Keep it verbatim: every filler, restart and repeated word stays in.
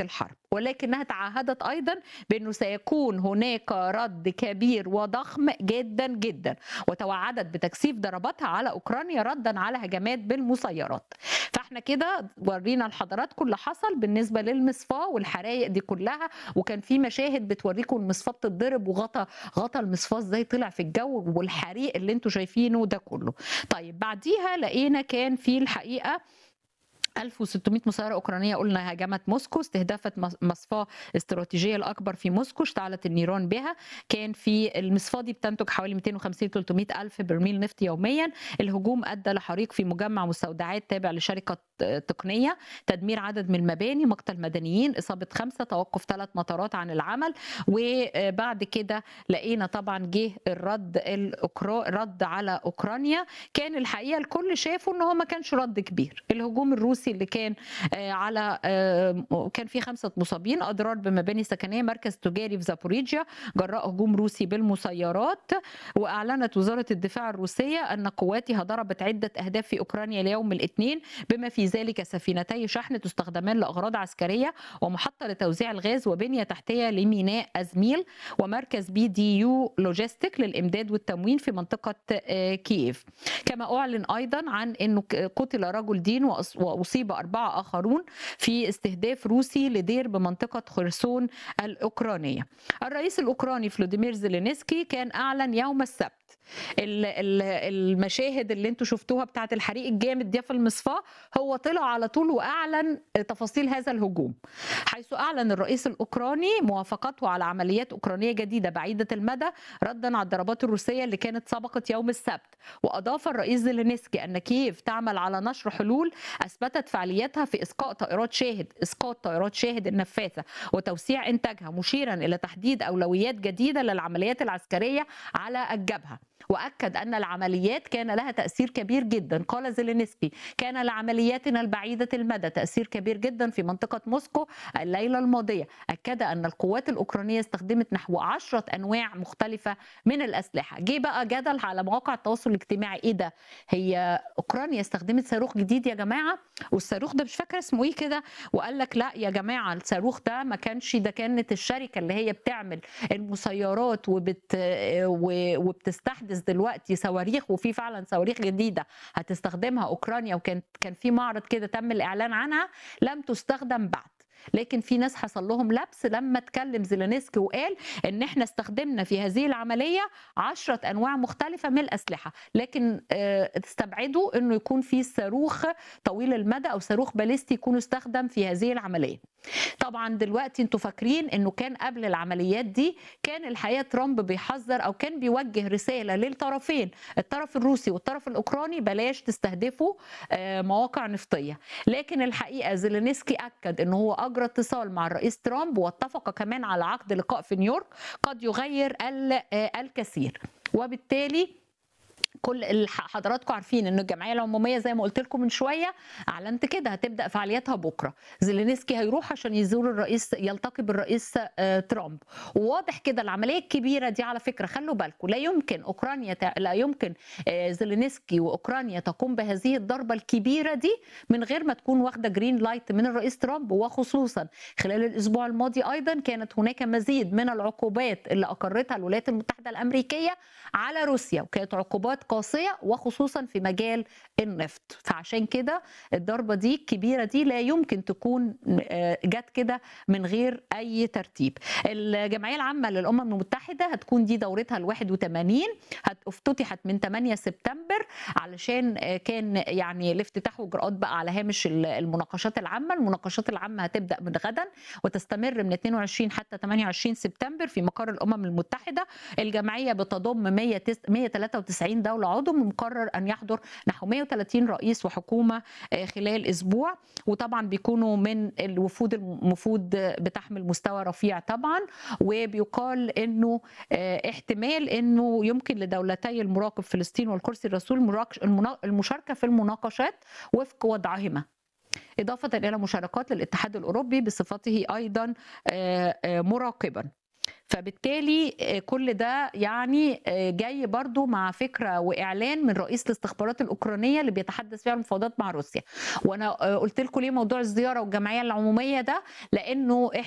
الحرب، ولكنها تعهدت أيضا بأنه سيكون هناك رد كبير وضخم جدا جدا، وتوعدت بتكثيف ضرباتها على أوكرانيا ردا على هجمات بالمسيرات. فاحنا كده ورينا لحضراتكم اللي حصل بالنسبة للمصفاة والحرايق دي كلها، وكان في مشاهد بتوريكم المصفاة بتتضرب وغطى غطى المصفاة ازاي طلع في الجو، والحريق اللي انتم شايفينه ده كله. طيب بعديها لقينا كان في الحقيقة ألف وستمائة مسيرة أوكرانية قلنا هاجمت موسكو، استهدفت مصفاة استراتيجية الأكبر في موسكو اشتعلت النيران بها. كان في المصفاة دي بتنتج حوالي مئتين وخمسين إلى ثلاثمائة ألف برميل نفط يوميا. الهجوم أدى لحريق في مجمع مستودعات تابع لشركة تقنية، تدمير عدد من المباني، مقتل مدنيين، إصابة خمسة، توقف ثلاث مطارات عن العمل. وبعد كده لقينا طبعا جه الرد الأوكرا رد على أوكرانيا. كان الحقيقة الكل شافوا إن هو ما كانش رد كبير. الهجوم الروسي اللي كان على كان في خمسة مصابين، أضرار بمباني سكنية، مركز تجاري في زابوريجيا جراء هجوم روسي بالمسيرات. وأعلنت وزارة الدفاع الروسية أن قواتها ضربت عدة أهداف في أوكرانيا اليوم الاثنين، بما في ذلك سفينتي شحن تستخدمان لأغراض عسكرية، ومحطة لتوزيع الغاز، وبنية تحتية لميناء أزميل، ومركز بي دي يو لوجيستيك للإمداد والتموين في منطقة كييف. كما أعلن أيضا عن أنه قتل رجل دين وأصيب أربعة آخرون في استهداف روسي لدير بمنطقة خرسون الأوكرانية. الرئيس الأوكراني فلوديمير زيلينسكي كان أعلن يوم السبت المشاهد اللي انتوا شفتوها بتاعت الحريق الجامد ده في المصفاة، هو طلع على طول وأعلن تفاصيل هذا الهجوم، حيث أعلن الرئيس الأوكراني موافقته على عمليات أوكرانية جديدة بعيدة المدى ردا على الضربات الروسية اللي كانت سبقت يوم السبت. وأضاف الرئيس زيلينسكي أن كييف تعمل على نشر حلول أثبتت فعاليتها في إسقاط طائرات شاهد إسقاط طائرات شاهد النفاثة وتوسيع إنتاجها، مشيرا إلى تحديد أولويات جديدة للعمليات العسكرية على الجبهة. وأكد أن العمليات كان لها تأثير كبير جدا. قال زيلينسكي: كان لعملياتنا البعيدة المدى تأثير كبير جدا في منطقة موسكو الليلة الماضية. أكد أن القوات الأوكرانية استخدمت نحو عشرة أنواع مختلفة من الأسلحة. جه بقى جدل على مواقع التواصل الاجتماعي: إيه ده؟ هي أوكرانيا استخدمت صاروخ جديد يا جماعة؟ والصاروخ ده مش فاكرة اسمه إيه كده، وقال لك لا يا جماعة الصاروخ ده ما كانش، ده كانت الشركة اللي هي بتعمل المسيرات وبت وبتستحدث دلوقتي صواريخ، وفي فعلا صواريخ جديده هتستخدمها اوكرانيا، وكان كان في معرض كده تم الاعلان عنها، لم تستخدم بعد. لكن في ناس حصل لهم لبس لما اتكلم زيلينسكي وقال ان احنا استخدمنا في هذه العمليه عشرة انواع مختلفه من الاسلحه، لكن استبعدوا انه يكون في صاروخ طويل المدى او صاروخ باليستي يكون استخدم في هذه العمليه. طبعا دلوقتي انتوا فاكرين انه كان قبل العمليات دي كان الحقيقه ترامب بيحذر او كان بيوجه رساله للطرفين، الطرف الروسي والطرف الاوكراني: بلاش تستهدفوا مواقع نفطيه. لكن الحقيقه زيلينسكي اكد انه هو اجرى اتصال مع الرئيس ترامب، واتفق كمان على عقد لقاء في نيويورك قد يغير الكثير. وبالتالي كل حضراتكم عارفين ان الجمعيه العموميه زي ما قلت لكم من شويه اعلنت كده هتبدا فعالياتها بكره. زيلينسكي هيروح عشان يزور الرئيس، يلتقي بالرئيس ترامب. وواضح كده العمليه الكبيره دي، على فكره خلوا بالكم، لا يمكن اوكرانيا لا يمكن زيلينسكي واوكرانيا تقوم بهذه الضربه الكبيره دي من غير ما تكون واخده جرين لايت من الرئيس ترامب. وخصوصا خلال الاسبوع الماضي ايضا كانت هناك مزيد من العقوبات اللي اقرتها الولايات المتحده الامريكيه على روسيا، وكانت عقوبات قاسية وخصوصا في مجال النفط. فعشان كده الضربة دي الكبيرة دي لا يمكن تكون جت كده من غير أي ترتيب. الجمعية العامة للأمم المتحدة هتكون دي دورتها الواحد وثمانين، افتتحت من ثمانية سبتمبر علشان كان يعني الافتتاح وإجراءات بقى على هامش المناقشات العامة. المناقشات العامة هتبدأ من غدا وتستمر من اثنين وعشرين حتى ثمانية وعشرين سبتمبر في مقر الأمم المتحدة. الجمعية بتضم مئة وثلاثة وتسعين دولة عضو، مقرر أن يحضر نحو مئة وثلاثين رئيس وحكومة خلال أسبوع. وطبعا بيكونوا من الوفود المفروض بتحمل مستوى رفيع طبعا. وبيقال أنه احتمال أنه يمكن لدولتي المراقب فلسطين والقدس الرسول المشاركة في المناقشات وفق وضعهما، إضافة إلى مشاركات للاتحاد الأوروبي بصفته أيضا مراقبا. فبالتالي كل ده يعني جاي برضو مع فكرة وإعلان من رئيس الاستخبارات الأوكرانية اللي بيتحدث فيها المفاوضات مع روسيا. وأنا قلت لكم ليه موضوع الزيارة والجمعية العمومية ده، لأنه